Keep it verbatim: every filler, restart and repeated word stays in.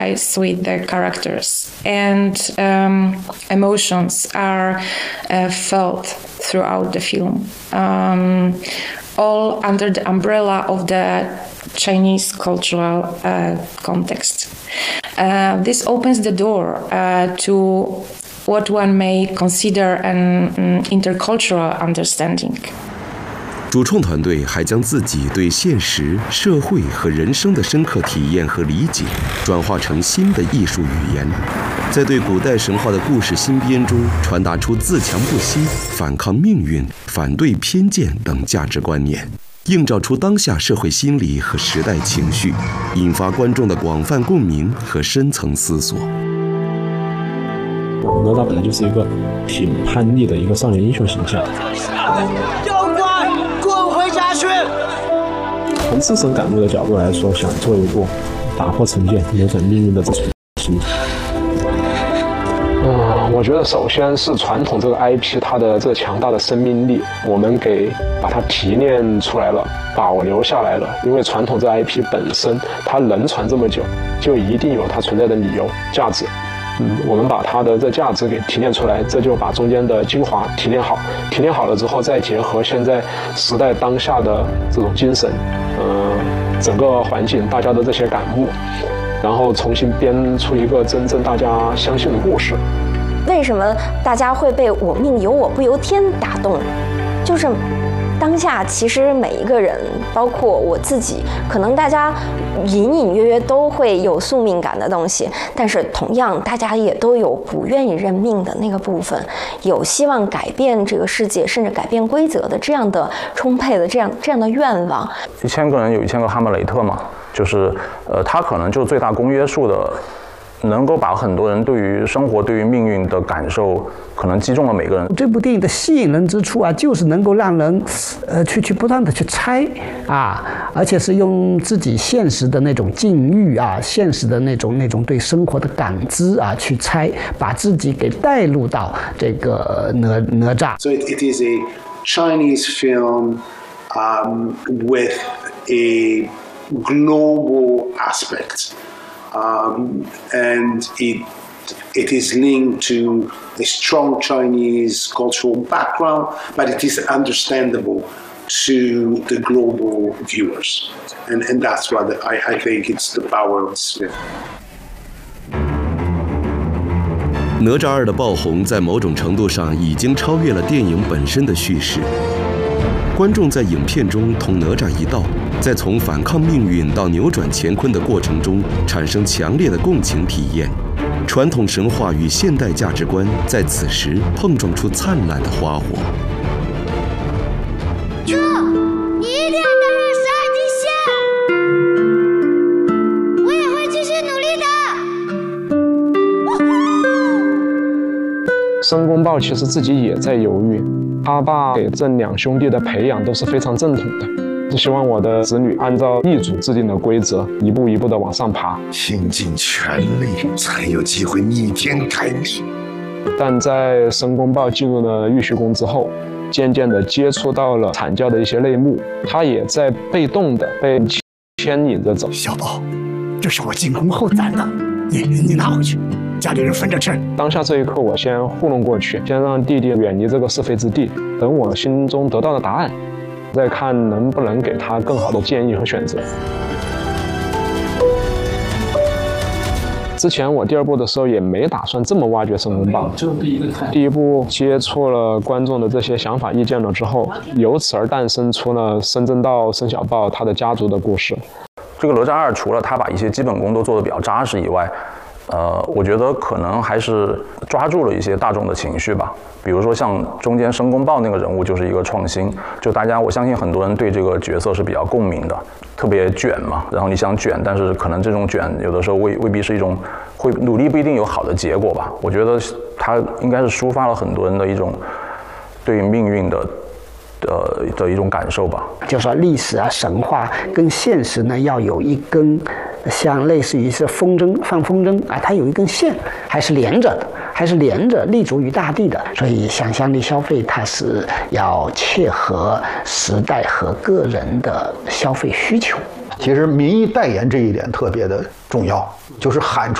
with the characters, and um, emotions are uh, felt throughout the film, um, all under the umbrella of the Chinese cultural uh, context. Uh, this opens the door uh, to what one may consider an um, intercultural understanding. 主创团队还将自己对现实、社会和人生的深刻体验和理解，转化成新的艺术语言，在对古代神话的故事新编中传达出自强不息、反抗命运、反对偏见等价值观念，映照出当下社会心理和时代情绪，引发观众的广泛共鸣和深层思索。 哪吒本来就是一个挺叛逆的一个少年英雄形象。从自身感悟的角度来说，想做一部打破成见、扭转命运的这种戏。嗯，我觉得首先是传统这个 I P 它的这强大的生命力，我们给把它提炼出来了，保留下来了。因为传统这个 I P 本身它能传这么久，就一定有它存在的理由、价值。嗯，我们把它的这价值给提炼出来，这就把中间的精华提炼好。提炼好了之后，再结合现在时代当下的这种精神，呃，整个环境大家的这些感悟，然后重新编出一个真正大家相信的故事。 为什么大家会被我命由我不由天打动？就是当下其实每一个人，包括我自己，可能大家隐隐约约都会有宿命感的东西，但是同样大家也都有不愿意认命的那个部分，有希望改变这个世界甚至改变规则的这样的充沛的这样这样的愿望。 一千个人有一千个哈姆雷特嘛，就是呃，他可能就最大公约数的。能够把很多人对于生活、对于命运的感受，可能击中了每个人。 这部电影的吸引人之处啊，就是能够让人，呃，去去不断的去猜啊，而且是用自己现实的那种境遇啊，现实的那种那种对生活的感知啊去猜，把自己给带入到这个哪哪吒。 So it, it is a Chinese film um, with a global aspect. Um, and it it is linked to a strong Chinese cultural background, but it is understandable to the global viewers, and and that's what I, I think it's the power of this film. 哪吒二的爆红，在某种程度上已经超越了电影本身的叙事。观众在影片中同哪吒一道，在从反抗命运到扭转乾坤的过程中，产生强烈的共情体验。传统神话与现代价值观在此时碰撞出灿烂的花火。 哥，你一定要登上十二金线！我也会继续努力的。申公豹其实自己也在犹豫。他爸给这两兄弟的培养都是非常正统的，是希望我的子女按照易主制定的规则，一步一步的往上爬， 倾尽全力才有机会逆天改命。 但在申公豹进入了玉虚宫之后，渐渐的接触到了阐教的一些内幕，他也在被动的被牵引着走。 小宝，这是我进宫后攒的，你你拿回去。家里人分着吃。 当下这一刻，我先糊弄过去，先让弟弟远离这个是非之地。等我心中得到了答案，再看能不能给他更好的建议和选择。之前我第二部的时候也没打算这么挖掘申公豹， 就第一个看。 第一部接触了观众的这些想法意见了之后，由此而诞生出了申真道、申小豹他的家族的故事。 这个哪吒二除了他把一些基本功都做得比较扎实以外，呃，我觉得可能还是抓住了一些大众的情绪吧。比如说像中间申公豹那个人物就是一个创新，就大家我相信很多人对这个角色是比较共鸣的，特别卷嘛。然后你想卷，但是可能这种卷有的时候未未必是一种会努力不一定有好的结果吧。我觉得他应该是抒发了很多人的一种对于命运的。呃的一种感受吧， 就是说历史啊、神话跟现实呢，要有一根像类似于是风筝放风筝啊，它有一根线，还是连着的，还是连着立足于大地的。所以想象力消费它是要切合时代和个人的消费需求。 其实民意代言这一点特别的重要，就是喊出